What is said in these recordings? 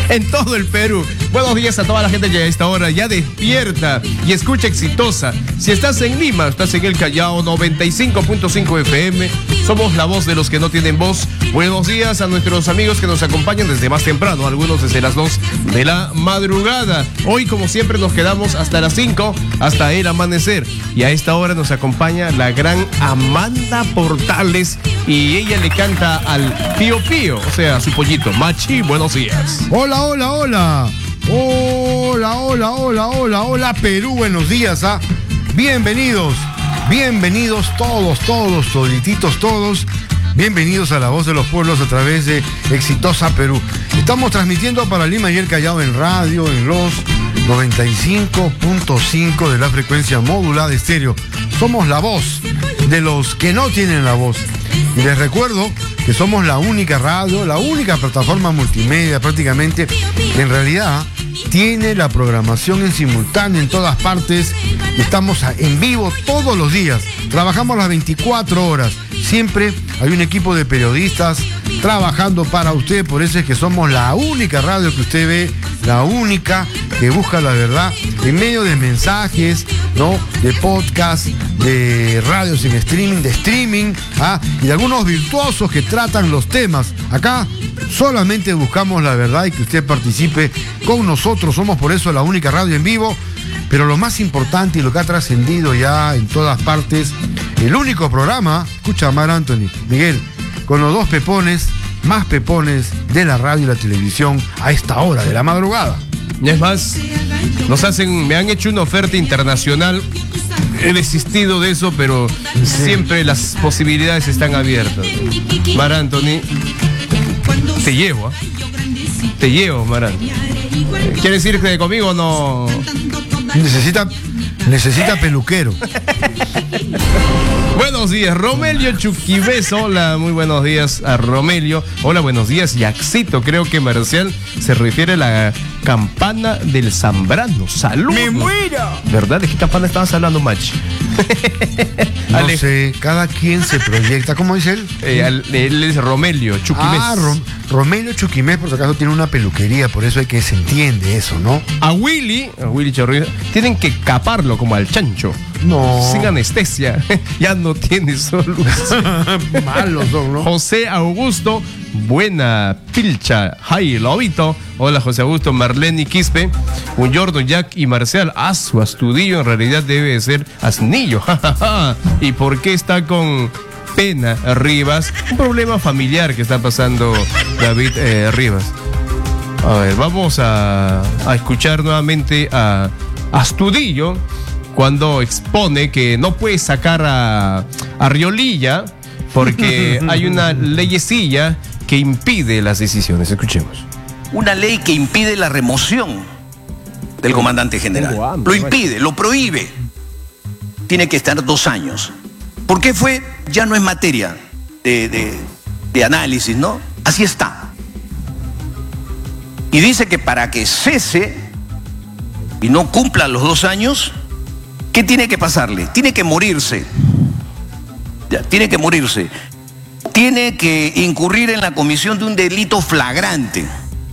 en todo el Perú. Buenos días a toda la gente que a esta hora ya despierta y escucha Exitosa. Si estás en Lima, estás en el Callao, 95.5 FM. Somos la voz de los que no tienen voz. Buenos días a nuestros amigos que nos acompañan desde más temprano, algunos desde las 2 de la madrugada. Hoy, como siempre, nos quedamos hasta las 5, hasta el amanecer. Y a esta hora nos acompaña la gran Amanda Portales y ella le canta al Pío Pío, o sea, su pollito. Machi, buenos días. Hola, hola, hola. Hola, hola, hola, hola, hola, Perú, buenos días, ¿ah? Bienvenidos todos, todititos todos. Bienvenidos a La Voz de los Pueblos a través de Exitosa Perú. Estamos transmitiendo para Lima y el Callao en radio, en los 95.5 de la frecuencia modulada estéreo. Somos la voz de los que no tienen la voz. Y les recuerdo que somos la única radio, la única plataforma multimedia prácticamente que en realidad tiene la programación en simultáneo en todas partes. Estamos en vivo todos los días. Trabajamos las 24 horas. Siempre hay un equipo de periodistas trabajando para usted. Por eso es que somos la única radio que usted ve, la única que busca la verdad en medio de mensajes, ¿no? De podcast, de radios en streaming, y de algunos virtuosos que tratan los temas. Acá solamente buscamos la verdad y que usted participe con nosotros. Somos por eso la única radio en vivo. Pero lo más importante y lo que ha trascendido ya en todas partes, el único programa, escucha Mar Anthony, Miguel, con los dos pepones, más pepones de la radio y la televisión a esta hora de la madrugada. Y es más, me han hecho una oferta internacional. He desistido de eso, pero siempre las posibilidades están abiertas. Mar Anthony, te llevo, Te llevo, Mar Anthony. ¿Quiere decir que conmigo no? Necesita peluquero. Buenos días, Romelio Chuquibés. Hola, muy buenos días a Romelio. Hola, buenos días, Yaxito. Creo que Marcial se refiere a la campana del Zambrano. ¡Salud! ¡Me muero! ¿Verdad? ¿De qué campana estabas hablando, Mach? No sé, cada quien se proyecta. ¿Cómo dice él? Él es Romelio Chuquimés. Romelio Chuquimés, por si acaso, tiene una peluquería, por eso es que se entiende eso, ¿no? A Willy Chorrillo, tienen que caparlo como al chancho. No. Sin anestesia. Ya no tiene solución. Malos son, ¿no? José Augusto, buena pilcha. Hi, Lobito. Hola, José Augusto, Marlene Quispe, un Jordan, Jack y Marcial. Su astudillo en realidad debe de ser asnillo. ¿Y por qué está con pena Rivas? Un problema familiar que está pasando David Rivas. A ver, vamos a escuchar nuevamente a Astudillo cuando expone que no puede sacar a Riolilla porque hay una leyecilla que impide las decisiones. Escuchemos. Una ley que impide la remoción del comandante general. Lo impide, lo prohíbe. Tiene que estar 2 años. ¿Por qué fue? Ya no es materia de análisis, ¿no? Así está. Y dice que para que cese y no cumpla los 2 años, ¿qué tiene que pasarle? Tiene que morirse. Ya, tiene que morirse. Tiene que incurrir en la comisión de un delito flagrante.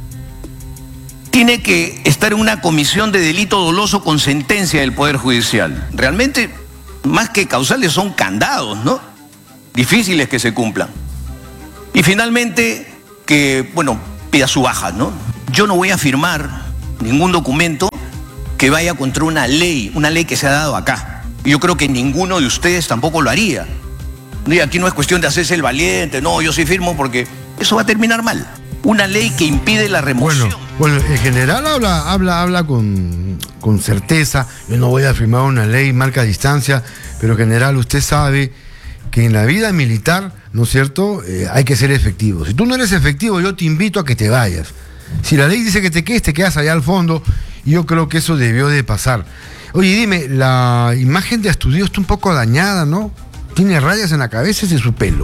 Tiene que estar en una comisión de delito doloso con sentencia del Poder Judicial. Realmente, más que causales, son candados, ¿no? Difíciles que se cumplan. Y finalmente, que, pida su baja, ¿no? Yo no voy a firmar ningún documento que vaya contra una ley que se ha dado acá. Y yo creo que ninguno de ustedes tampoco lo haría. Y aquí no es cuestión de hacerse el valiente, no, yo sí firmo porque eso va a terminar mal. Una ley que impide la remoción. Bueno, el general habla con certeza. Yo no voy a firmar una ley marca distancia, pero general, usted sabe que en la vida militar, ¿no es cierto?, hay que ser efectivo. Si tú no eres efectivo, yo te invito a que te vayas. Si la ley dice que te quedas allá al fondo, y yo creo que eso debió de pasar. Oye, dime, la imagen de Astudillo está un poco dañada, ¿no? Tiene rayas en la cabeza, es de su pelo.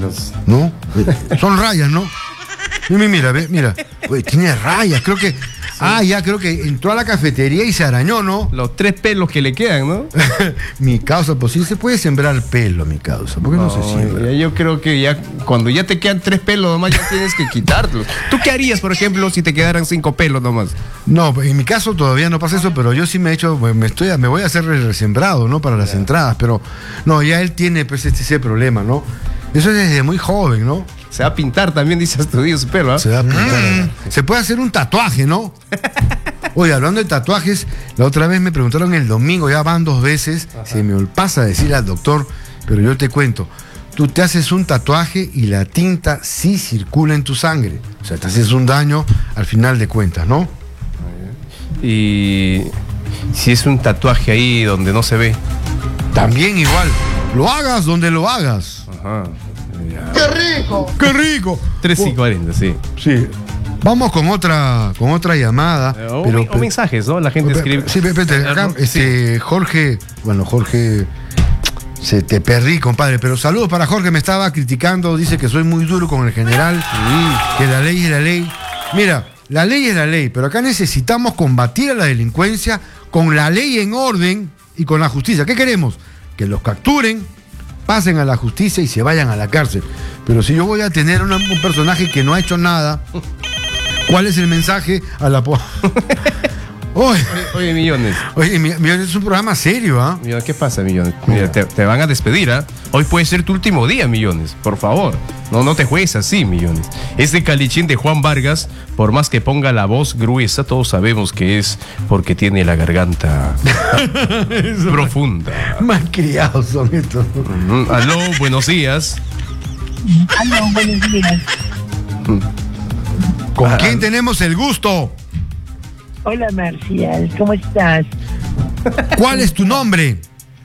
¿No? Son rayas, ¿no? Mira. Oye, tiene rayas, creo que Ah, ya creo que entró a la cafetería y se arañó, ¿no? Los 3 pelos que le quedan, ¿no? Mi causa, pues sí se puede sembrar pelo, mi causa. ¿Por qué no se siembra? Yo creo que ya cuando ya te quedan 3 pelos nomás ya tienes que quitártelos. ¿Tú qué harías, por ejemplo, si te quedaran 5 pelos nomás? No, en mi caso todavía no pasa eso, pero yo sí me he hecho, me voy a hacer resembrado, ¿no? Para las entradas, pero no, ya él tiene pues ese problema, ¿no? Eso es desde muy joven, ¿no? Se va a pintar también, dice Astudillo, su pelo, ¿ah? Se va a pintar. Se puede hacer un tatuaje, ¿no? Oye, hablando de tatuajes, la otra vez me preguntaron el domingo, ya van 2 veces, se me pasa decir al doctor, pero yo te cuento, tú te haces un tatuaje y la tinta sí circula en tu sangre. O sea, te haces un daño al final de cuentas, ¿no? Y si es un tatuaje ahí donde no se ve. También igual, lo hagas donde lo hagas. Ajá. ¡Qué rico! ¡Qué rico! 3:40, sí. Sí. Vamos con otra llamada. O mensajes, ¿no? La gente escribe. Sí, espérate, acá, Jorge, se te perdí, compadre, pero saludos para Jorge, me estaba criticando, dice que soy muy duro con el general, que la ley es la ley. Mira, la ley es la ley, pero acá necesitamos combatir a la delincuencia con la ley en orden y con la justicia. ¿Qué queremos? Que los capturen, pasen a la justicia y se vayan a la cárcel. Pero si yo voy a tener un personaje que no ha hecho nada, ¿cuál es el mensaje a la Oye, Millones. Oye, Millones es un programa serio, ¿ah? Mira, ¿qué pasa, Millones? Mira, te van a despedir, ¿ah? Hoy puede ser tu último día, Millones. Por favor. No te juegues así, Millones. Este calichín de Juan Vargas, por más que ponga la voz gruesa, todos sabemos que es porque tiene la garganta profunda. Malcriados son estos. Aló, buenos días. Aló, buenos días. ¿Con quién tenemos el gusto? Hola, Marcial, ¿cómo estás? ¿Cuál es tu nombre?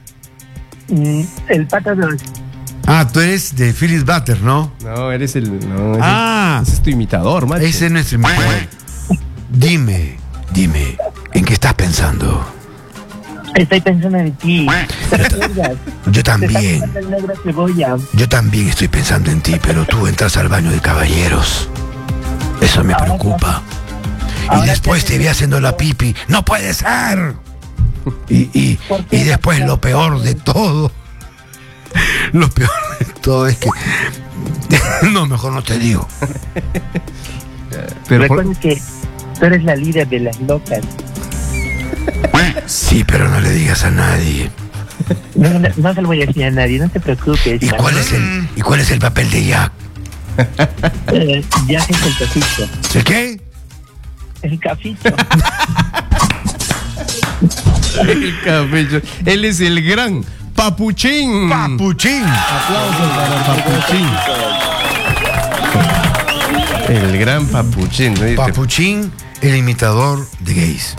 El Pata 2. Ah, tú eres de Phyllis Butter, ¿no? No, eres el... No, ese es tu imitador, macho. Ese es nuestro imitador. Dime, ¿en qué estás pensando? Estoy pensando en ti. ¿Te recuerdas? Yo también. Te está el negro cebolla. Yo también estoy pensando en ti, pero tú entras al baño de caballeros. Eso me preocupa. Y después te vi haciendo la pipi. ¡No puede ser! Y después lo peor de todo. Lo peor de todo es que... No, mejor no te digo. Pero recuerda que tú eres la líder de las locas. Sí, pero no le digas a nadie. No se lo voy a decir a nadie, no te preocupes. ¿Y cuál es el papel de Jack? Jack es el cafito. ¿El qué? El cafito. el cabello. Él es el gran Papuchín. Papuchín. Aplausos para Papuchín. El gran Papuchín. ¿No? Papuchín, el imitador de gays.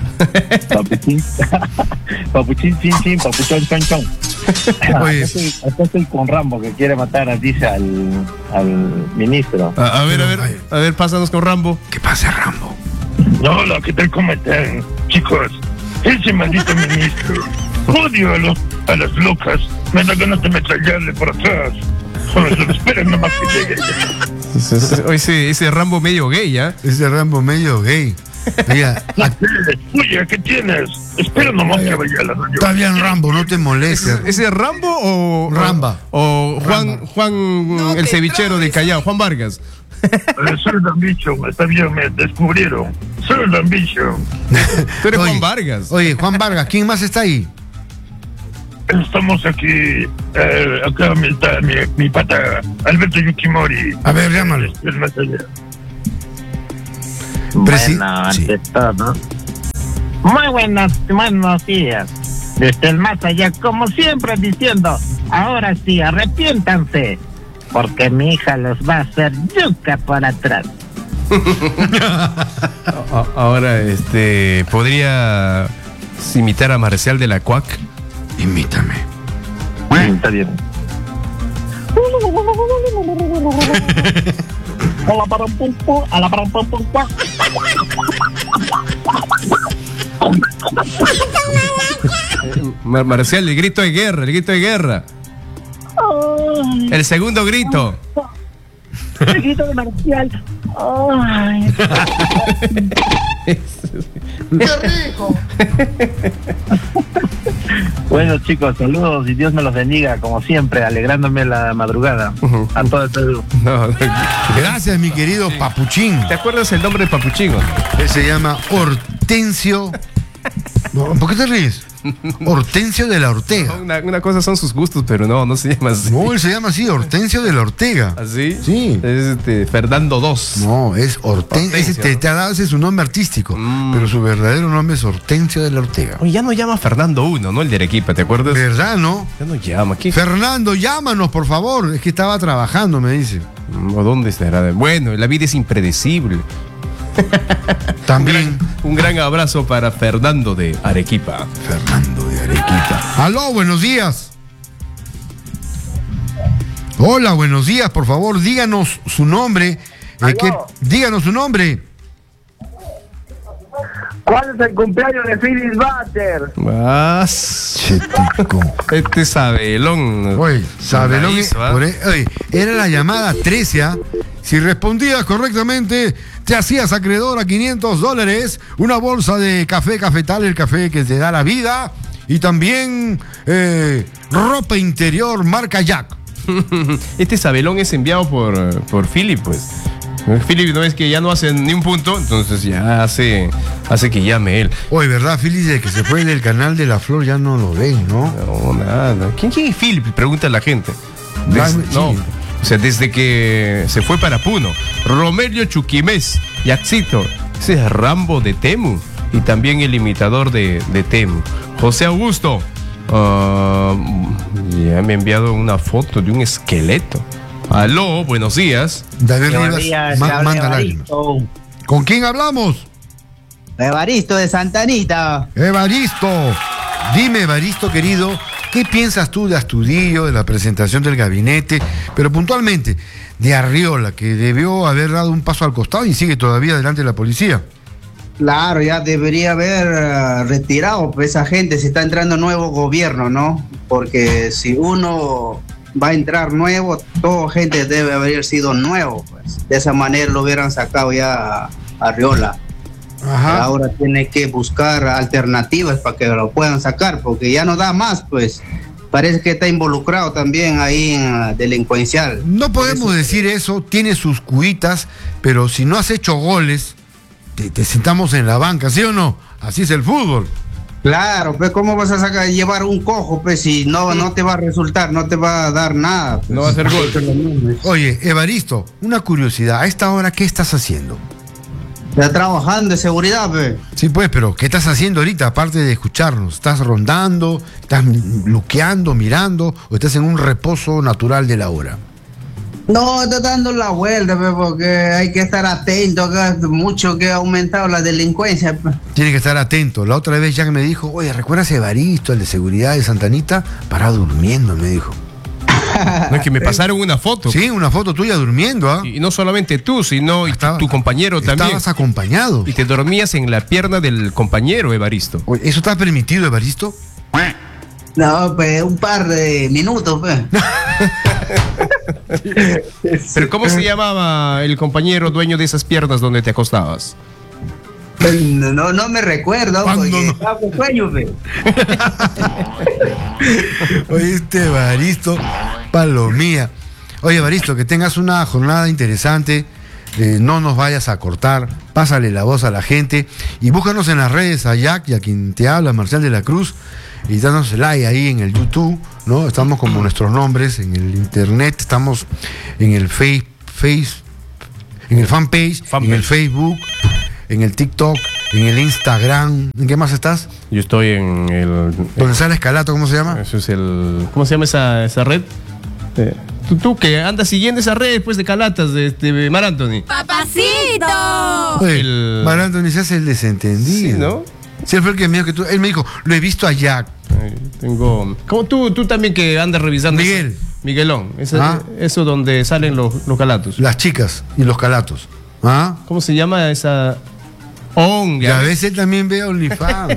Papuchín, chin, papuchón, chon, chon. Oye. Acá estoy con Rambo que quiere matar, dice al ministro. A ver, pásanos con Rambo. ¿Qué pasa, Rambo? Hola, ¿qué tal? ¿Cómo están? Chicos, ese maldito ministro. Odio a las locas. Me da ganas de metrallarle por atrás. Solo esperen nomás que llegue. Ese Rambo medio gay, ¿ah? Ese Rambo medio gay. Mira, Oye, ¿qué tienes? Espera nomás que vaya a la radio. Está bien, Rambo, no te molestes. ¿Ese Rambo o Ramba? O Juan el cevichero de Callao, Juan Vargas. Soy Dan Bicho, está bien, me descubrieron. Soy Dan Bicho. Tú eres Juan Vargas. Oye, Juan Vargas, ¿quién más está ahí? Estamos aquí, acá está mi pata Alberto Yukimori. A ver, llámalo. Es más allá. Bueno, ante todo, muy buenos días. Desde el más allá, como siempre diciendo, ahora sí, arrepiéntanse, porque mi hija los va a hacer yuca por atrás. Ahora, ¿podría imitar a Marcial de la Cuac? Imítame. Está bien. A la para un pum. Marcial, el grito de guerra. El segundo grito. El grito de Marcial. Ay. ¡Qué rico! Bueno, chicos, saludos y Dios me los bendiga, como siempre, alegrándome la madrugada a todo el Perú. No, Gracias, mi querido Papuchín. ¿te acuerdas el nombre de Papuchín? Él se llama Hortensio. No, ¿por qué te ríes? Hortensio de la Ortega. Una cosa son sus gustos, pero no se llama así. No, él se llama así, Hortensio de la Ortega. ¿Así? Sí. Es Fernando II. No, es Hortensio. Hortensio, Te ha dado ese su nombre artístico, pero su verdadero nombre es Hortensio de la Ortega. Oye, ya no llama Fernando I, ¿no? El de Arequipa, ¿te acuerdas? ¿Verdad, no? Ya no llama. ¿Qué? Fernando, llámanos, por favor. Es que estaba trabajando, me dice. ¿O dónde estará? Bueno, la vida es impredecible. También Un gran abrazo para Fernando de Arequipa. Fernando de Arequipa. Aló, buenos días. Hola, buenos días, por favor, díganos su nombre. Díganos su nombre. ¿Cuál es el cumpleaños de Phyllis Butter? Chetico. Este sabelón. Oye, Sabelón, Hizo, ¿ah? oye, era la llamada 13, ¿ah? Si respondías correctamente, te hacías acreedor a $500, una bolsa de café Cafetal, el café que te da la vida, y también ropa interior marca Jack. Este sabelón es enviado por Philip, pues. Philip no es que ya no hace ni un punto, entonces ya hace que llame él. Oye, ¿verdad, Philly? De que se fue del canal de la Flor ya no lo ven, ¿no? No, nada. ¿Quién es Philip? Pregunta la gente. Sí. No. O sea, desde que se fue para Puno. Romelio Chuquimés, Yaxito, ese es Rambo de Temu. Y también el imitador de Temu. José Augusto. Ya me ha enviado una foto de un esqueleto. Aló, buenos días. David Buenos Rivas, días, manda lágrimas. ¿Con quién hablamos? Evaristo de Santanita. Evaristo. Dime, Evaristo, querido, ¿qué piensas tú de Astudillo, de la presentación del gabinete, pero puntualmente de Arriola, que debió haber dado un paso al costado y sigue todavía delante de la policía? Claro, ya debería haber retirado pues, esa gente si está entrando nuevo gobierno, ¿no? Porque si uno va a entrar nuevo, toda gente debe haber sido nuevo, pues. De esa manera lo hubieran sacado ya a Arriola. Ajá. Ahora tiene que buscar alternativas para que lo puedan sacar, porque ya no da más, pues. Parece que está involucrado también ahí en delincuencial. No podemos decir eso, tiene sus cuitas, pero si no has hecho goles, te sentamos en la banca, ¿sí o no? Así es el fútbol. Claro, pues ¿cómo vas a llevar un cojo, pues si no te va a resultar, no te va a dar nada? Pues. No va a hacer gol. Oye, Evaristo, una curiosidad, a esta hora, ¿qué estás haciendo? Está trabajando de seguridad, pues. Sí, pues, pero ¿qué estás haciendo ahorita, aparte de escucharnos? ¿Estás rondando, estás luqueando, mirando, o estás en un reposo natural de la hora? No, está dando la vuelta, pues, porque hay que estar atento, acá mucho que ha aumentado la delincuencia. Pues. Tiene que estar atento. La otra vez Jack me dijo, oye, ¿recuerdas a Evaristo, el de seguridad de Santanita? Parado durmiendo, me dijo. No, es que me pasaron una foto. Sí, una foto tuya durmiendo, ¿ah? Y no solamente tú, sino tu compañero también. Estabas acompañado. Y te dormías en la pierna del compañero, Evaristo. Oye, ¿eso está permitido, Evaristo? No, pues un par de minutos, pues. ¿Pero cómo se llamaba el compañero dueño de esas piernas donde te acostabas? No me recuerdo, porque no? estaba con sueño, pues. Oye, Evaristo, palomía. Oye, Evaristo, que tengas una jornada interesante. No nos vayas a cortar. Pásale la voz a la gente. Y búscanos en las redes a Jack y a quien te habla, Marcial de la Cruz. Y danos like ahí en el YouTube, ¿no? Estamos como nuestros nombres en el internet. Estamos en el en el fanpage, en el Facebook, en el TikTok, en el Instagram. ¿En qué más estás? Yo estoy en el... ¿Dónde sale Escalato? ¿Cómo se llama? Eso es el... ¿Cómo se llama esa red? Tú que andas siguiendo esa red después de Calatas de Mar Anthony. ¡Papacito! Oye, Mar Anthony se hace el desentendido. Sí, ¿no? Sí, él fue el que me dijo que tú... Él me dijo, lo he visto a Jack. Tengo... Como tú también que andas revisando... Miguel. Eso. Miguelón. Eso donde salen los calatos. Las chicas y los calatos. ¿Ah? ¿Cómo se llama esa...? Y a veces también veo OnlyFans.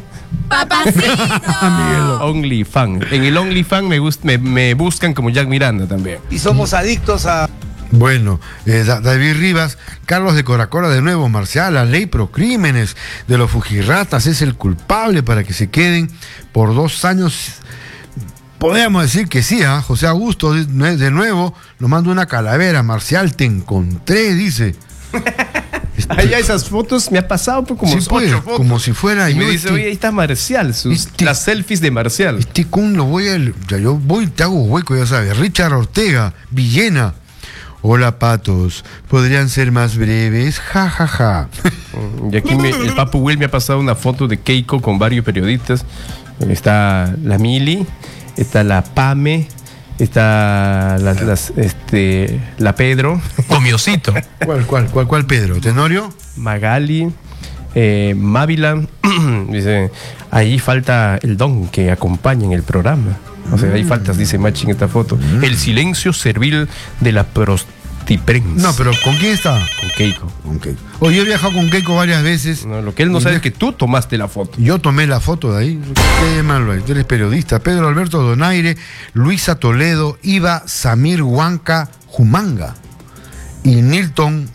¡Papacito! OnlyFans. En el OnlyFans me buscan como Jack Miranda también. Y somos adictos a... Bueno, David Rivas, Carlos de Coracora de nuevo, Marcial, la ley pro crímenes de los fujirratas es el culpable para que se queden por 2 años. Podríamos decir que sí, ¿eh? José Augusto de nuevo nos manda una calavera. Marcial, te encontré, dice. Allá esas fotos me ha pasado por como Sí, 8 pues, fotos. como si fuera y yo. me dice, oye, ahí está Marcial, las selfies de Marcial. Este con lo voy a. Ya yo voy, te hago hueco, ya sabes. Richard Ortega, Villena. Hola, patos. ¿Podrían ser más breves? Ja, ja, ja. Y aquí el Papu Will me ha pasado una foto de Keiko con varios periodistas. Está la Mili, está la Pame, está la Pedro. Comiosito. ¿Cuál Pedro? ¿Tenorio? Magali, Mávila. Dice, ahí falta el don que acompaña en el programa. O sea, hay faltas, dice Machi en esta foto. El silencio servil de la prostiprensa. No, pero ¿con quién está? Con Keiko. Oye, yo he viajado con Keiko varias veces. No, lo que él no sabe es que tú tomaste la foto. Yo tomé la foto de ahí. Qué malo hay. Tú eres periodista. Pedro Alberto Donaire, Luisa Toledo, Iva Samir Huanca Jumanga y Nilton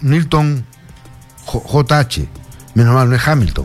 JH. Menos mal, no es Hamilton.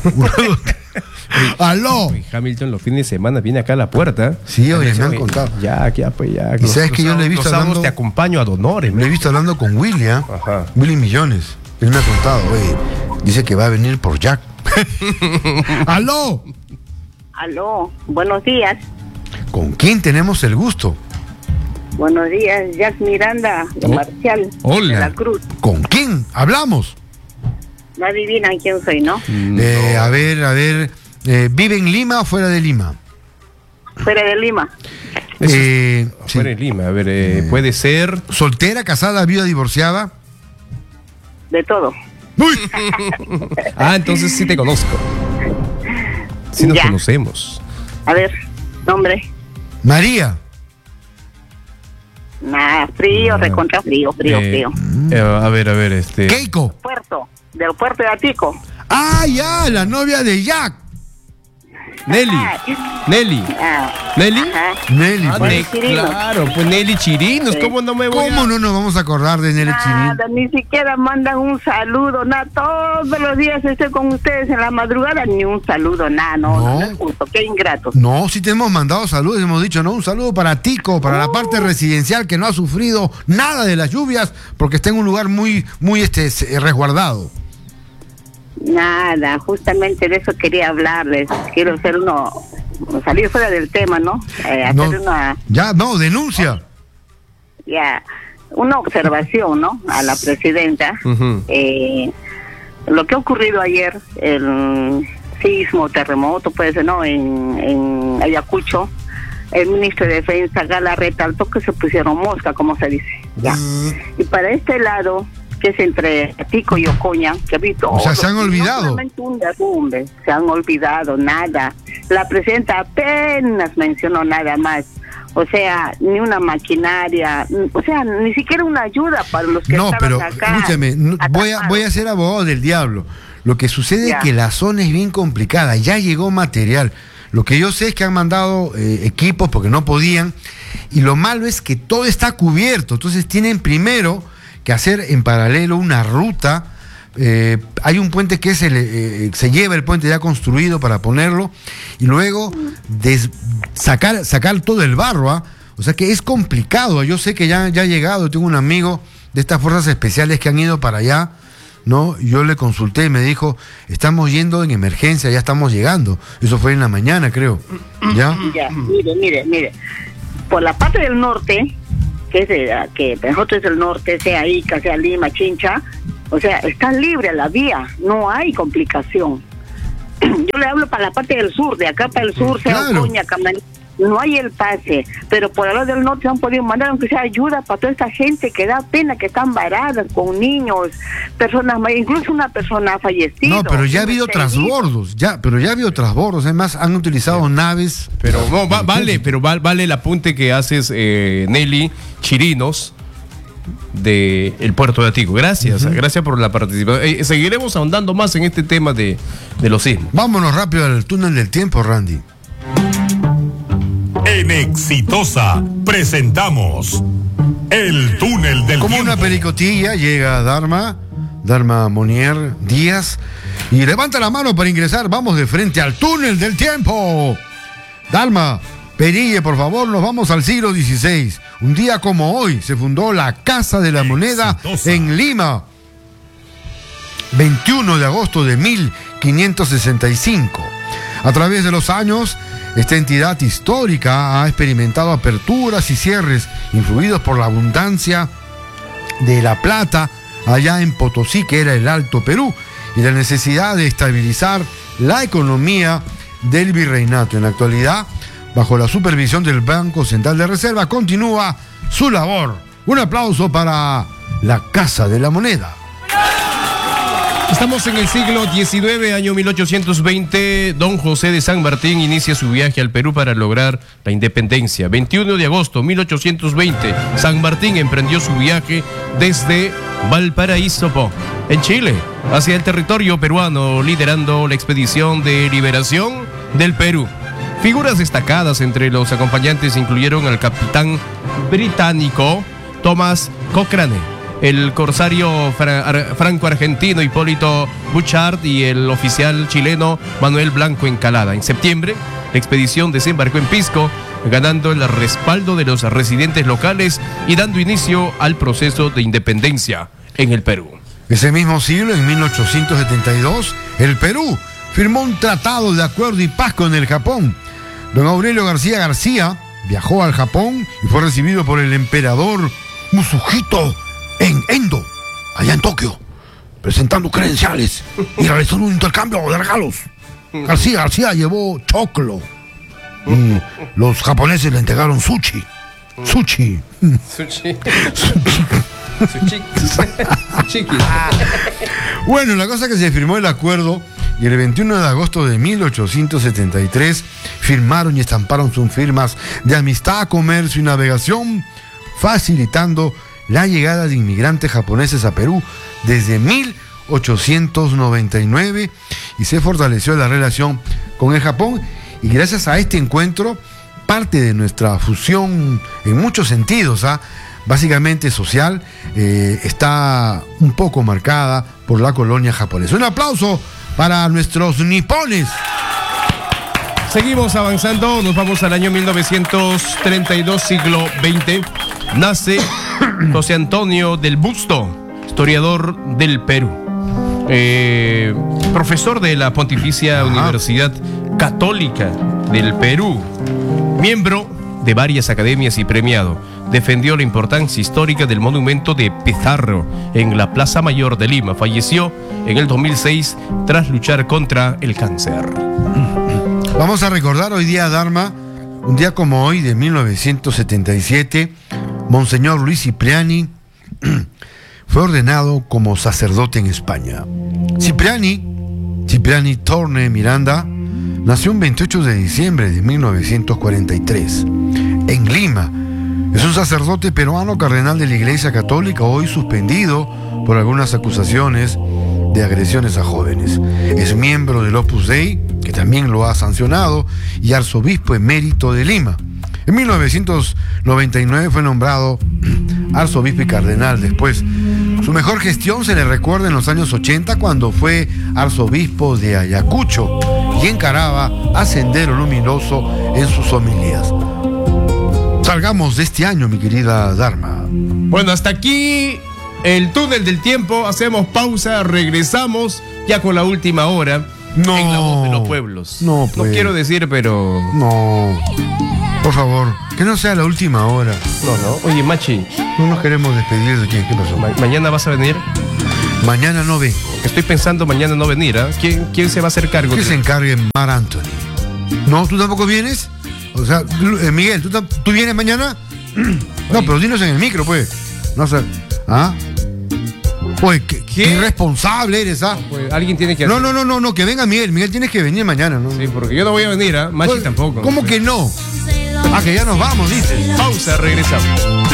¡Aló! Oye, Hamilton los fines de semana viene acá a la puerta. Sí, oye, me han contado. Ya. Y sabes que yo le he visto hablando. Te acompaño a Donores. Le he visto hablando con William. Ajá. Willy Millones. Él me ha contado, oye, dice que va a venir por Jack. ¡Aló! Aló, buenos días. ¿Con quién tenemos el gusto? Buenos días, Jack Miranda, de Marcial, hola. de la Cruz. ¿Con quién hablamos? No adivinan quién soy, ¿no? A ver, ¿vive en Lima o fuera de Lima? Fuera de Lima. Fuera de Lima, a ver, puede ser. ¿Soltera, casada, viuda, divorciada? De todo. Entonces sí te conozco. Sí nos Ya. conocemos. A ver, nombre. María. Nada, frío, recontra frío. A ver, Keiko. Del puerto de Atico. Ah, ya, la novia de Jack. Nelly. Nelly. Nelly. Claro, pues Nelly Chirinos, ¿cómo no me voy ¿Cómo no nos vamos a acordar de Nelly Chirinos? Nada, ni siquiera mandan un saludo, nada. Todos los días estoy con ustedes en la madrugada, ni un saludo, nada, no es justo, qué ingrato. No, sí te hemos mandado saludos, hemos dicho, no, un saludo para Tico, para la parte residencial que no ha sufrido nada de las lluvias porque está en un lugar muy resguardado. Nada, justamente de eso quería hablarles. Quiero hacer salir fuera del tema, ¿no? Denuncia. Una observación, ¿no? A la presidenta. Uh-huh. Lo que ha ocurrido ayer, el sismo, terremoto, puede ser, ¿no? En Ayacucho, el ministro de Defensa Galarreta resaltó que se pusieron mosca, como se dice. Ya. Y para este lado, que es entre Tico y Ocoña, que ha visto. O sea, se han olvidado. No solamente un derrumbe, se han olvidado, nada. La presidenta apenas mencionó nada más. O sea, ni una maquinaria, o sea, ni siquiera una ayuda para los que estaban pero acá. Escúchame, voy a ser abogado del diablo. Lo que sucede es que la zona es bien complicada, ya llegó material. Lo que yo sé es que han mandado equipos porque no podían, y lo malo es que todo está cubierto, entonces tienen primero que hacer en paralelo una ruta. Hay un puente que se lleva el puente ya construido para ponerlo, y luego sacar todo el barro, o sea que es complicado. Yo sé que ya ha llegado, tengo un amigo de estas fuerzas especiales que han ido para allá, ¿no? Yo le consulté y me dijo, estamos yendo en emergencia, ya estamos llegando. Eso fue en la mañana, creo. ¿Ya? Mire. Por la parte del norte, que nosotros del norte, sea Ica, sea Lima, Chincha, o sea, está libre la vía, no hay complicación. Yo le hablo para la parte del sur, de acá para el sur, sea Ocoña, Camaní, no hay el pase, pero por el lado del norte han podido mandar, aunque sea ayuda para toda esta gente que da pena, que están varadas, con niños, personas mayores, incluso una persona fallecida. No, pero ya ha habido transbordos, además han utilizado naves. Pero no, vale el apunte que haces, Nelly Chirinos, de el puerto de Atico. Gracias por la participación. Seguiremos ahondando más en este tema de los sismos. Vámonos rápido al túnel del tiempo, Randy. En Exitosa presentamos El túnel del Como tiempo. una pericotilla llega Dharma Monier Díaz, y levanta la mano para ingresar. Vamos de frente al túnel del tiempo. Dharma, Perille, por favor, nos vamos al siglo XVI. Un día como hoy se fundó la Casa de la Moneda en Lima. 21 de agosto de 1565. A través de los años, esta entidad histórica ha experimentado aperturas y cierres influidos por la abundancia de la plata allá en Potosí, que era el Alto Perú, y la necesidad de estabilizar la economía del virreinato. En la actualidad, bajo la supervisión del Banco Central de Reserva, continúa su labor. Un aplauso para la Casa de la Moneda. Estamos en el siglo XIX, año 1820. Don José de San Martín inicia su viaje al Perú para lograr la independencia. 21 de agosto de 1820, San Martín emprendió su viaje desde Valparaíso, en Chile, hacia el territorio peruano, liderando la expedición de liberación del Perú. Figuras destacadas entre los acompañantes incluyeron al capitán británico Thomas Cochrane, el corsario franco-argentino Hipólito Bouchard y el oficial chileno Manuel Blanco Encalada. En septiembre, la expedición desembarcó en Pisco, ganando el respaldo de los residentes locales y dando inicio al proceso de independencia en el Perú. Ese mismo siglo, en 1872, el Perú firmó un tratado de acuerdo y paz con el Japón. Don Aurelio García viajó al Japón y fue recibido por el emperador Musuhito en Endo, allá en Tokio, presentando credenciales y realizó un intercambio de regalos. García llevó choclo y los japoneses le entregaron sushi. Bueno, la cosa es que se firmó el acuerdo y el 21 de agosto de 1873 firmaron y estamparon sus firmas de amistad, comercio y navegación, facilitando la llegada de inmigrantes japoneses a Perú desde 1899, y se fortaleció la relación con el Japón, y gracias a este encuentro parte de nuestra fusión en muchos sentidos, básicamente social, está un poco marcada por la colonia japonesa. Un aplauso para nuestros nipones. Seguimos avanzando, nos vamos al año 1932, siglo XX. Nace José Antonio del Busto, historiador del Perú, profesor de la Pontificia Universidad Católica del Perú, miembro de varias academias y premiado. Defendió la importancia histórica del monumento de Pizarro en la Plaza Mayor de Lima. Falleció en el 2006 tras luchar contra el cáncer. Vamos a recordar hoy día, Dharma, un día como hoy de 1977, Monseñor Luis Cipriani fue ordenado como sacerdote en España. Cipriani Torne Miranda nació un 28 de diciembre de 1943 en Lima. Es un sacerdote peruano, cardenal de la Iglesia Católica, hoy suspendido por algunas acusaciones de agresiones a jóvenes. Es miembro del Opus Dei, que también lo ha sancionado, y arzobispo emérito de Lima. En 1999 fue nombrado arzobispo y cardenal. Después, su mejor gestión se le recuerda en los años 80, cuando fue arzobispo de Ayacucho y encaraba a Sendero Luminoso en sus homilías. Salgamos de este año, mi querida Dharma. Bueno, hasta aquí el túnel del tiempo. Hacemos pausa, regresamos ya con la última hora en La Voz de los Pueblos. No, pues. No quiero decir, pero... No, por favor, que no sea la última hora. No. Oye, Machi. No nos queremos despedir de quién. ¿Qué pasó? ¿Mañana vas a venir? Mañana no vengo. Estoy pensando mañana no venir, ¿eh? ¿Quién se va a hacer cargo? Que se encargue Mar Anthony. ¿No? ¿Tú tampoco vienes? O sea, Miguel, ¿tú vienes mañana? No, pero dinos en el micro, pues. No sé. ¿Ah? Pues, qué irresponsable eres, Pues alguien tiene que hacer. No, que venga Miguel. Miguel, tienes que venir mañana, ¿no? Sí, porque yo no voy a venir, Machi pues, tampoco. ¿Cómo que no? Que ya nos vamos, dices. Pausa, regresamos.